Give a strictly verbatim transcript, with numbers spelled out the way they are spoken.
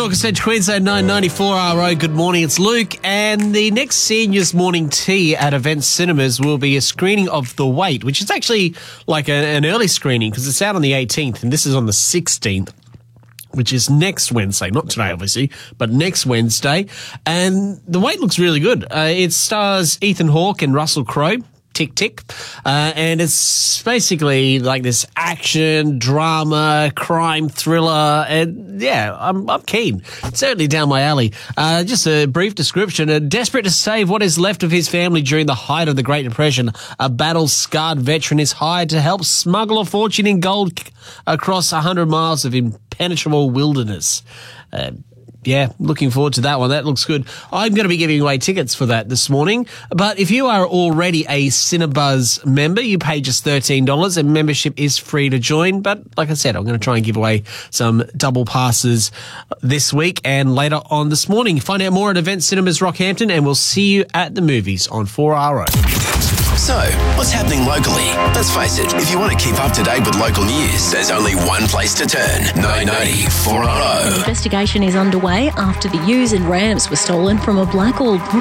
Talk Central Queensland nine ninety-four R O. Good morning, it's Luke. And the next Seniors Morning Tea at Event Cinemas will be a screening of The Wait, which is actually like a, an early screening because it's out on the eighteenth and this is on the sixteenth. Which is next Wednesday, not today, obviously, but next Wednesday. And The Wait looks really good. Uh, it stars Ethan Hawke and Russell Crowe. Tick, tick. Uh, and it's basically like this action, drama, crime thriller. And yeah, I'm, I'm keen. It's certainly down my alley. Uh, just a brief description. Uh, desperate to save what is left of his family during the height of the Great Depression, a battle-scarred veteran is hired to help smuggle a fortune in gold c- across one hundred miles of impenetrable wilderness. Uh, Yeah, looking forward to that one. That looks good. I'm going to be giving away tickets for that this morning. But if you are already a Cinebuzz member, you pay just thirteen dollars and membership is free to join. But like I said, I'm going to try and give away some double passes this week and later on this morning. Find out more at Event Cinemas Rockhampton and we'll see you at the movies on four R O. So, what's happening locally? Let's face it, if you want to keep up to date with local news, there's only one place to turn. nine ninety four R O. An investigation is underway after the ewes and rams were stolen from a Blackall